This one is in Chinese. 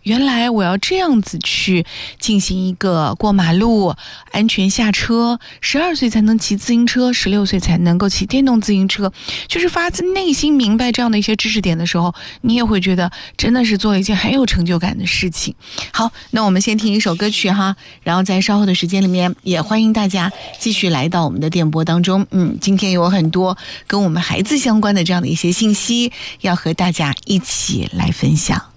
原来我要这样子去进行一个过马路，安全下车，12岁才能骑自行车，16岁才能够骑电动自行车，就是发自内心明白这样的一些知识点的时候，你也会觉得真的是做了一件很有成就感的事情。好，那我们先听一首歌曲哈，然后在稍后的时间里面也欢迎大家继续来到我们的电波当中。今天有很多跟我们孩子相关的这样的一些信息要和大家一起来分享。